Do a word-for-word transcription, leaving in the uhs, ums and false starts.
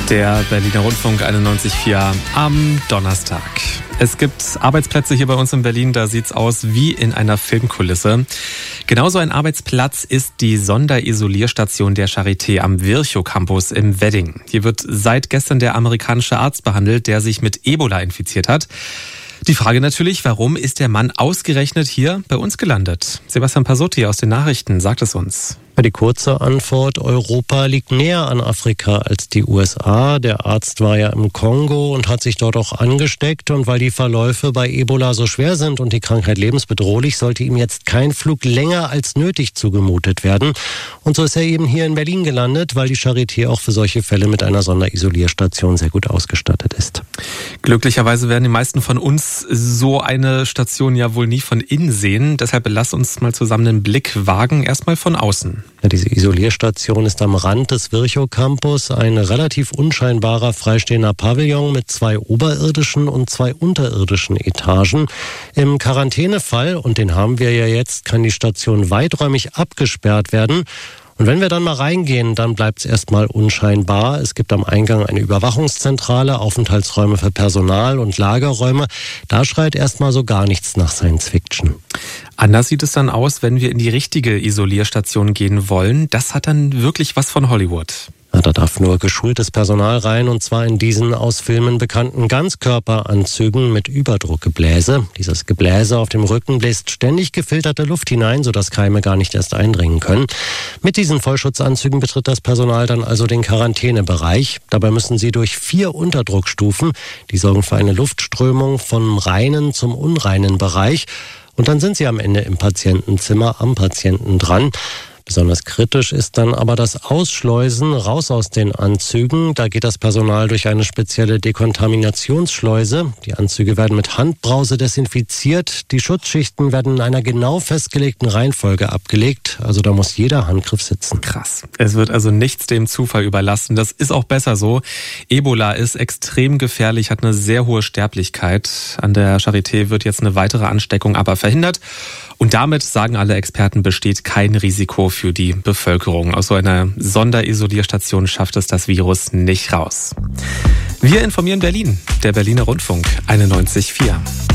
Der Berliner Rundfunk einundneunzig Komma vier am Donnerstag. Es gibt Arbeitsplätze hier bei uns in Berlin, da sieht's aus wie in einer Filmkulisse. Genauso ein Arbeitsplatz ist die Sonderisolierstation der Charité am Virchow-Campus im Wedding. Hier wird seit gestern der amerikanische Arzt behandelt, der sich mit Ebola infiziert hat. Die Frage natürlich, warum ist der Mann ausgerechnet hier bei uns gelandet? Sebastian Pasotti aus den Nachrichten sagt es uns. Die kurze Antwort: Europa liegt näher an Afrika als die U S A. Der Arzt war ja im Kongo und hat sich dort auch angesteckt. Und weil die Verläufe bei Ebola so schwer sind und die Krankheit lebensbedrohlich, sollte ihm jetzt kein Flug länger als nötig zugemutet werden. Und so ist er eben hier in Berlin gelandet, weil die Charité auch für solche Fälle mit einer Sonderisolierstation sehr gut ausgestattet ist. Glücklicherweise werden die meisten von uns so eine Station ja wohl nie von innen sehen. Deshalb lass uns mal zusammen einen Blick wagen, erstmal von außen. Ja, diese Isolierstation ist am Rand des Virchow-Campus ein relativ unscheinbarer freistehender Pavillon mit zwei oberirdischen und zwei unterirdischen Etagen. Im Quarantänefall, und den haben wir ja jetzt, kann die Station weiträumig abgesperrt werden. Und wenn wir dann mal reingehen, dann bleibt es erstmal unscheinbar. Es gibt am Eingang eine Überwachungszentrale, Aufenthaltsräume für Personal und Lagerräume. Da schreit erstmal so gar nichts nach Science Fiction. Anders sieht es dann aus, wenn wir in die richtige Isolierstation gehen wollen. Das hat dann wirklich was von Hollywood. Ja, da darf nur geschultes Personal rein, und zwar in diesen aus Filmen bekannten Ganzkörperanzügen mit Überdruckgebläse. Dieses Gebläse auf dem Rücken bläst ständig gefilterte Luft hinein, sodass Keime gar nicht erst eindringen können. Mit diesen Vollschutzanzügen betritt das Personal dann also den Quarantänebereich. Dabei müssen sie durch vier Unterdruckstufen. Die sorgen für eine Luftströmung vom reinen zum unreinen Bereich. Und dann sind sie am Ende im Patientenzimmer am Patienten dran. Besonders kritisch ist dann aber das Ausschleusen raus aus den Anzügen. Da geht das Personal durch eine spezielle Dekontaminationsschleuse. Die Anzüge werden mit Handbrause desinfiziert. Die Schutzschichten werden in einer genau festgelegten Reihenfolge abgelegt. Also da muss jeder Handgriff sitzen. Krass. Es wird also nichts dem Zufall überlassen. Das ist auch besser so. Ebola ist extrem gefährlich, hat eine sehr hohe Sterblichkeit. An der Charité wird jetzt eine weitere Ansteckung aber verhindert. Und damit, sagen alle Experten, besteht kein Risiko für die Bevölkerung. Aus so einer Sonderisolierstation schafft es das Virus nicht raus. Wir informieren Berlin, der Berliner Rundfunk einundneunzig Komma vier.